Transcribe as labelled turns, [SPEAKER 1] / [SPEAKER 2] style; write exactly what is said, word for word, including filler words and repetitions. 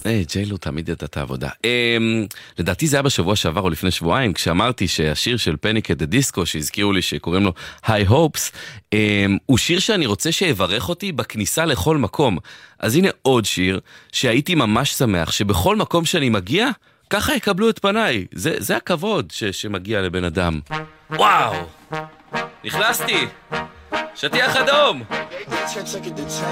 [SPEAKER 1] היי, ג'יילו תמיד ידעת את העבודה. לדעתי זה היה בשבוע שעבר או לפני שבועיים, כשאמרתי שהשיר של פניק את הדיסקו, שהזכירו לי שקוראים לו היי הופס, הוא שיר שאני רוצה שיברך אותי בכניסה לכל מקום. אז הנה עוד שיר שהייתי ממש שמח שבכל מקום שאני מגיע, ככה יקבלו את פניי. זה, זה הכבוד ש, שמגיע לבן אדם. וואו! נכנסתי! שטיח אדום!